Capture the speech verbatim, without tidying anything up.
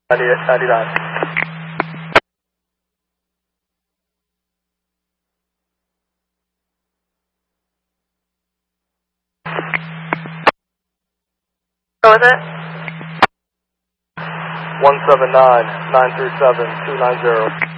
ninety-nine. What was it? one seven nine, nine three seven, two nine zero.